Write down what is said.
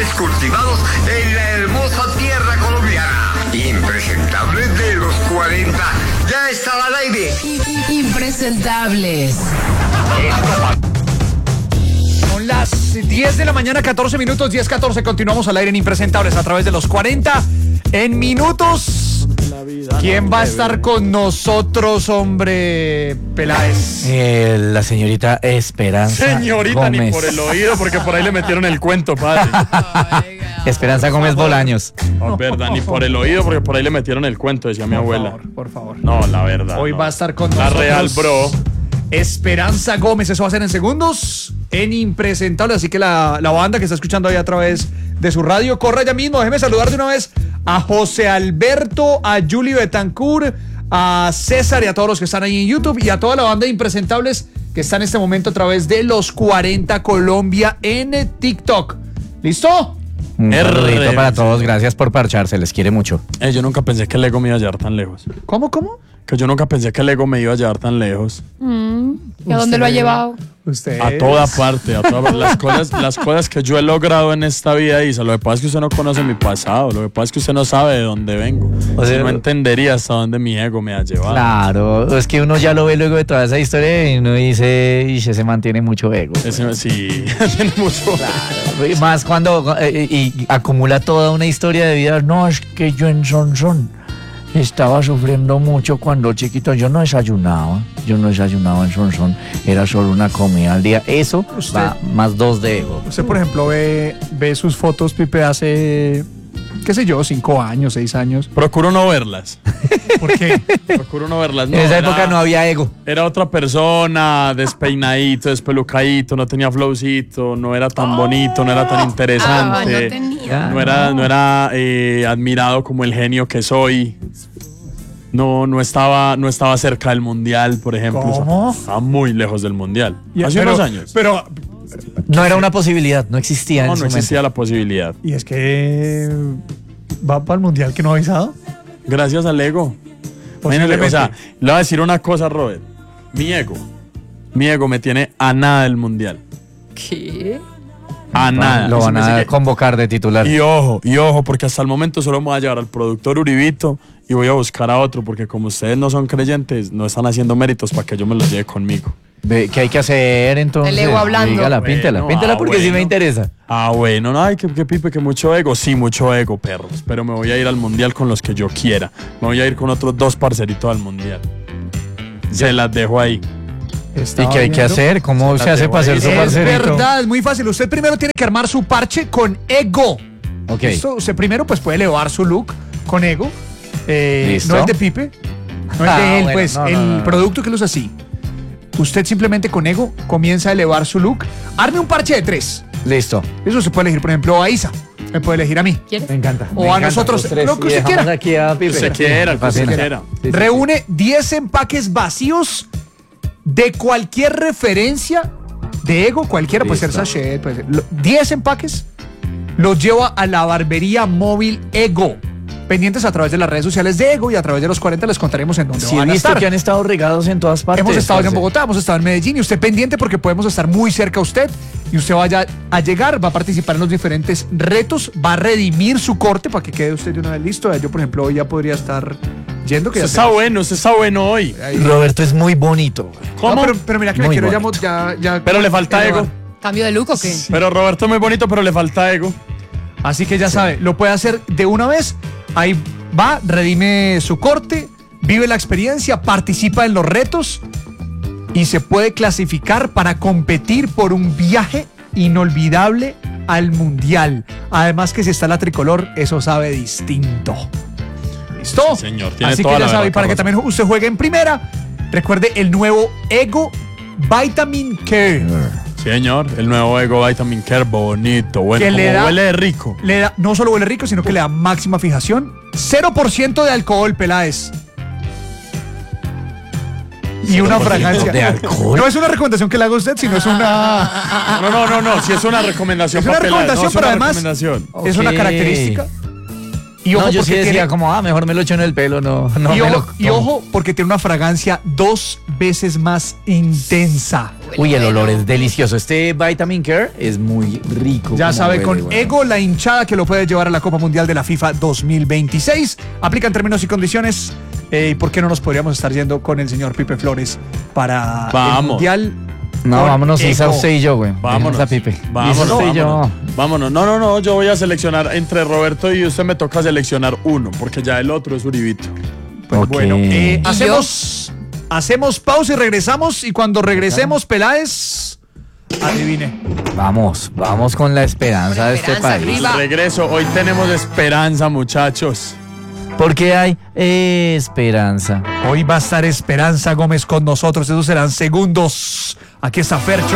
vegetales cultivados en la hermosa tierra colombiana. Impresentables de los 40 ya están al aire. Impresentables. Son las 10 de la mañana, 14 minutos, 10:14. Continuamos al aire en Impresentables a través de los 40 en minutos. ¿Quién va a estar con nosotros, hombre, Peláez? La señorita Esperanza Señorita, Gómez. ni por el oído, porque por ahí le metieron el cuento, padre. Esperanza Gómez Bolaños. No, verdad, ni por el oído, porque por ahí le metieron el cuento, decía mi abuela. Por favor. No, la verdad. Hoy no. va a estar con La nosotros. real, bro. Esperanza Gómez, eso va a ser en segundos en Impresentables, así que la banda que está escuchando ahí a través de su radio, corra ya mismo. Déjeme saludar de una vez a José Alberto, a Julie Betancourt, a César y a todos los que están ahí en YouTube y a toda la banda de Impresentables que está en este momento a través de los 40 Colombia en TikTok. ¿Listo? Un saludito para todos, gracias por parcharse, les quiere mucho. Yo nunca pensé que el ego me iba a llevar tan lejos. ¿Cómo? Que yo nunca pensé que el ego me iba a llevar tan lejos. ¿Y a dónde lo ha llevado? Usted. A toda parte, a toda parte. Las cosas que yo he logrado en esta vida, Isa, lo que pasa es que usted no conoce mi pasado, lo que pasa es que usted no sabe de dónde vengo. O sea, no entendería hasta dónde mi ego me ha llevado. Claro, es que uno ya lo ve luego de toda esa historia y uno dice, y se mantiene mucho ego. Sí, tiene mucho. Y más cuando y acumula toda una historia de vida. No, es que yo en Sonsón estaba sufriendo mucho cuando chiquito. Yo no desayunaba en Sonsón. Era solo una comida al día. Eso va más 2 de ego. Usted, por ejemplo, ve sus fotos, Pipe, hace, qué sé yo, 5 años, 6 años. Procuro no verlas. ¿Por qué? Procuro no verlas. No, En esa época no había ego. Era otra persona, despeinadito, despelucadito, no tenía flowcito, no era tan bonito, no era tan interesante. No tenía. No era admirado como el genio que soy. No estaba cerca del mundial, por ejemplo. ¿Cómo? Estaba muy lejos del mundial. Ya, Hace unos años. Pero, No era una posibilidad, no existía en no su existía la posibilidad. y es que va para el mundial que no ha avisado. Gracias al ego. Posiblemente. O sea, le voy a decir una cosa, Robert. Mi ego me tiene a nada del mundial. ¿Qué? A nada. Lo Eso van me a sigue. convocar de titular. Y ojo, porque hasta el momento solo me voy a llevar al productor Uribito y voy a buscar a otro, porque como ustedes no son creyentes, no están haciendo méritos para que yo me los lleve conmigo. ¿Qué hay que hacer entonces? El ego hablando. Dígala, píntela porque sí me interesa. Bueno, no, ay, que Pipe, que mucho ego. Sí, mucho ego, perros. Pero me voy a ir al mundial con los que yo quiera. Me voy a ir con otros 2 parceritos al mundial. Se las dejo ahí. ¿Y qué hay que hacer? ¿Cómo se hace para hacer su Es parcerito? verdad, es muy fácil. Usted primero tiene que armar su parche con ego. Ok. ¿Listo? Usted primero pues puede elevar su look con ego. ¿Listo? No el de Pipe, no el de él, bueno, pues no, el no. producto que lo usa así. Usted simplemente con ego comienza a elevar su look. Arme un parche de 3. Listo. Eso se puede elegir, por ejemplo, a Isa. Me puede elegir a mí. ¿Quieres? Me encanta. O a nosotros, lo que usted quiera. Aquí a Pipe. Se quiera, el que se Fascina. quiera. Sí, sí, Reúne 10 empaques vacíos de cualquier referencia de ego, cualquiera, puede ser Listo. sachet, puede ser. 10 empaques los lleva a la barbería móvil Ego. Pendientes a través de las redes sociales de Ego y a través de los 40 les contaremos en dónde Sí, he van a visto estar. que han estado regados en todas partes. Hemos estado en parce. Bogotá, hemos estado en Medellín y usted pendiente porque podemos estar muy cerca a usted y usted vaya a llegar, va a participar en los diferentes retos, va a redimir su corte para que quede usted de una vez listo. Yo, por ejemplo, hoy ya podría estar yendo. Que Usted está bueno hoy. Roberto es muy bonito. ¿Cómo? Pero mira que me Muy quiero bonito. ya. Pero le falta ego. ¿Cambio de look o qué? Pero Roberto es muy bonito, pero le falta ego. Así que ya sabe, lo puede hacer de una vez. Ahí va, redime su corte, vive la experiencia, participa en los retos y se puede clasificar para competir por un viaje inolvidable al mundial. Además que si está la tricolor, eso sabe distinto. ¿Listo? Sí, señor, tiene Así toda que ya la sabe, verdad, para que Carlos. también usted juegue en primera, recuerde el nuevo Ego Vitamin Care. Sí, señor, el nuevo Ego Vitamin Care, bonito, bueno, Que le como da- huele de rico. Le da, no solo huele rico, sino que le da máxima fijación. 0% de alcohol, Peláez. Y una 0% fragancia. de alcohol. No es una recomendación que le haga a usted, sino es una, No, si es una recomendación Es una para pelar, recomendación, no, es pero una además- recomendación. es una Ok. característica. Y ojo, No, yo sí porque decía tiene- como, mejor me lo echo en el pelo, no y, me ojo, lo y tomo. ojo, porque tiene una fragancia 2 veces más intensa. Uy, el olor Bueno. es delicioso. Este Vitamin Care es muy rico. Ya como sabe, huele, con weón. Ego, la hinchada que lo puede llevar a la Copa Mundial de la FIFA 2026. Aplican términos y condiciones. ¿Y por qué no nos podríamos estar yendo con el señor Pipe Flores para el Vamos. Mundial? No, con vámonos, Isa, Ego? usted y yo, güey. Vámonos. Dejemos a Pipe. Vámonos, Isa, usted y yo. vámonos. Vámonos. No, yo voy a seleccionar entre Roberto y usted, me toca seleccionar uno, porque ya el otro es Uribito. Pues Ok. bueno, ¿Y hacemos pausa y regresamos. Y cuando regresemos, Peláez, adivine. Vamos con la esperanza Con de este esperanza, país. arriba. Regreso, hoy tenemos esperanza, muchachos. Porque hay esperanza. Hoy va a estar Esperanza Gómez con nosotros. Esos serán segundos. Aquí está Fercho.